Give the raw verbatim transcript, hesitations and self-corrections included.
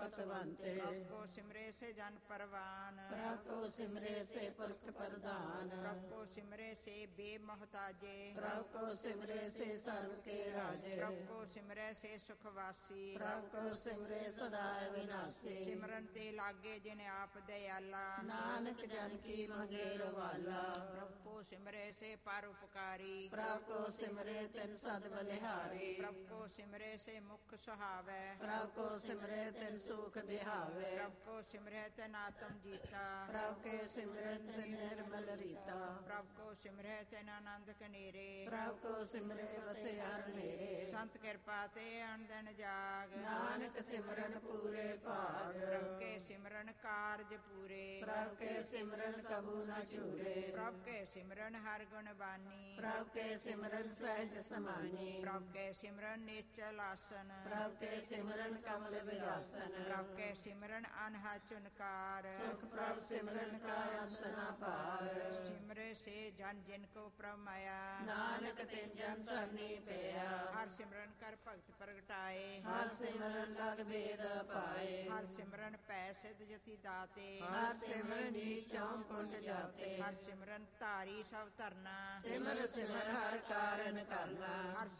ਪਤਵੰਤੇ। ਪ੍ਰਭ ਕੋ ਸਿਮਰੇ ਸੇ ਜਨ ਪਰਵਾਨ, ਪ੍ਰਭ ਕੋ ਸਿਮਰੇ ਸੇ ਪੁਰਖ ਪ੍ਰਧਾਨ। ਪ੍ਰਭ ਕੋ ਸਿਮਰੇ ਸੇ ਬੇਮਹਤਾਜੇ, ਪ੍ਰਭ ਕੋ ਸਿਮਰੇ ਸੇ ਸਰਬ ਕੇ ਰਾਜੇ। ਪ੍ਰਭ ਕੋ ਸਿਮਰੈ ਸੇ ਸੁਖ ਵਾਸੀ, ਪ੍ਰਭ ਕੋ ਸਿਮਰੇ ਸਦਾ ਵਿਨਾਸੀ। ਸਿਮਰਨ ਤੇ ਲਾਗੇ ਜਿਨ ਆਪ ਦਇਆਲਾ, ਨਾਨਕ ਜਨ ਕੀ ਮੰਗੇ ਰਵਾਲਾ। ਪ੍ਰਭ ਕੋ ਸਿਮਰੇ ਸੇ ਪਰ ਉਪਕਾਰੀ, ਪ੍ਰਭ ਕੋ ਸਿਮਰੇ ਤਿਨ ਸਦ ਬਲਿਹਾਰੀ। ਪ੍ਰਭ ਕੋ ਸਿਮਰੇ ਸੇ ਮੁਖ ਸੁਹਾਵੈ, ਪ੍ਰਭ ਕੋ ਸਿਮਰੇ ਤਿਨ ਸੁਖ ਬਿਹਾਵੇ। ਪ੍ਰਭ ਕੋ ਸਿਮਰੈ ਤਿਨ ਆਤਮ ਜੀਤਾ, ਪ੍ਰਭ ਕੇ ਸਿਮਰਨ ਤਿਨ ਨਿਰਮਲ ਰੀਤਾ। ਪ੍ਰਭ ਕੋ ਸਿਮਰੈ ਤਿਨ ਆਨੰਦ ਕਨੇਰੇ, ਪ੍ਰਭ ਕੋ ਸਿਮਰੇ ਵਸੇ ਹਰ ਨੇਰੇ। ਸੰਤ ਕਿਰਪਾ ਤੇ ਅਣਦਿਨ ਜਾਗ, ਨਾਨਕ ਸਿਮਰਨ ਪੂਰੇ ਭਾਗ। ਪ੍ਰਭ ਕੇ ਸਿਮਰਨ ਕਾਰਜ ਪੂਰੇ, ਪ੍ਰਭ ਕੇ ਸਿਮਰਨ ਕਬੂ ਨ ਚੂਰੇ। ਪ੍ਰਭ ਕੇ ਸਿਮਰਨ ਹਰ ਗੁਣ ਬਾਨੀ, ਪ੍ਰਭ ਕੇ ਸਿਮਰਨ ਸਹਿਜ ਸਮਾਨੀ। ਪ੍ਰਭ ਕੇ ਸਿਮਰਨ ਨਿਚਲ ਆਸਨ, ਪ੍ਰਭ ਕੇ ਸਿਮਰਨ ਕਮਲ ਵਿਲਾਸਨ। ਪ੍ਰਭ ਕੇ ਸਿਮਰਨ ਅਨਹਾ ਚੁਨਕਾਰ, ਸੁਖ ਪ੍ਰਭ ਸਿਮਰਨ ਕਾ ਅੰਤ ਨ ਪਾਰ। ਸਿਮਰੇ ਸੇ ਜਨ ਜਿਨ ਕੋ ਪ੍ਰਭ ਮਾਇਆ, ਨਾਨਕ ਤਿਨ ਜਨ ਸਰਨੀ ਪਿਆ। ਹਰ ਸਿਮਰਨ ਕਰ ਭਗਤ ਪ੍ਰਗਟਾਏ, ਹਰ ਸਿਮਰਨ ਲਗ ਬੇਦ ਪਾਏ। ਹਰ ਸਿਮਰਨ ਪੈ ਸਿਧ ਜਤੀ ਦਾਤੇ, ਹਰ ਸਿਮਰਨ ਜੀ ਚੌਂ ਕੁੰਟ ਜਾਤੇ। ਹਰ ਸਿਮਰਨ ਧਾਰੀ ਸਭ ਧਰਨਾ, ਸਿਮਰ ਸਿਮਰ ਹਰ ਕਾਰਨ ਕਰਨਾ। ਹਰ